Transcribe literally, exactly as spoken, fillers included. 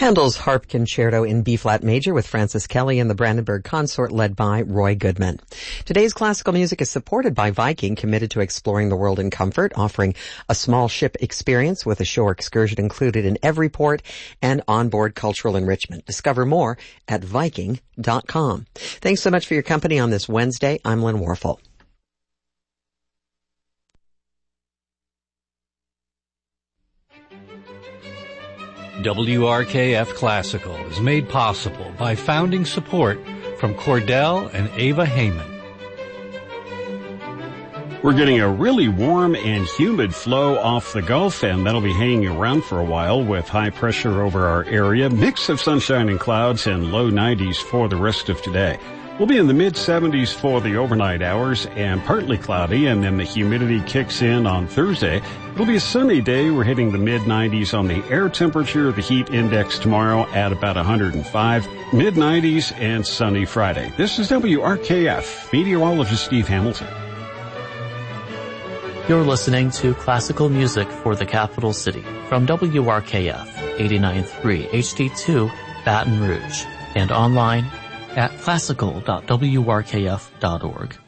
Handel's Harp Concerto in B-flat major with Francis Kelly and the Brandenburg Consort led by Roy Goodman. Today's classical music is supported by Viking, committed to exploring the world in comfort, offering a small ship experience with a shore excursion included in every port and onboard cultural enrichment. Discover more at Viking dot com. Thanks so much for your company on this Wednesday. I'm Lynn Warfel. W R K F Classical is made possible by founding support from Cordell and Ava Heyman. We're getting a really warm and humid flow off the Gulf, and that'll be hanging around for a while with high pressure over our area. Mix of sunshine and clouds and low nineties for the rest of today. We'll be in the mid seventies for the overnight hours and partly cloudy, and then the humidity kicks in on Thursday. It'll be a sunny day. We're hitting the mid nineties on the air temperature. The heat index tomorrow at about one hundred five. mid nineties and sunny Friday. This is W R K F. Meteorologist Steve Hamilton. You're listening to classical music for the capital city from W R K F eighty-nine point three H D two Baton Rouge and online at classical dot w r k f dot org.